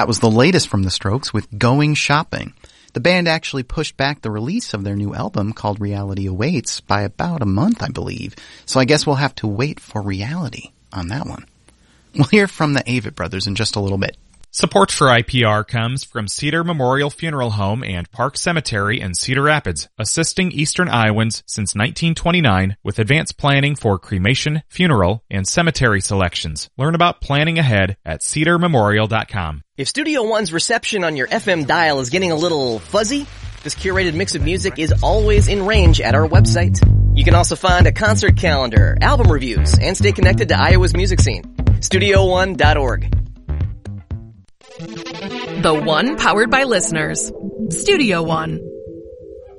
That was the latest from the Strokes with Going Shopping. The band actually pushed back the release of their new album called Reality Awaits by about a month, I believe. So I guess we'll have to wait for reality on that one. We'll hear from the Avett Brothers in just a little bit. Support for IPR comes from Cedar Memorial Funeral Home and Park Cemetery in Cedar Rapids, assisting Eastern Iowans since 1929 with advanced planning for cremation, funeral, and cemetery selections. Learn about planning ahead at cedarmemorial.com. If Studio One's reception on your FM dial is getting a little fuzzy, this curated mix of music is always in range at our website. You can also find a concert calendar, album reviews, and stay connected to Iowa's music scene. StudioOne.org. The One powered by listeners. Studio One.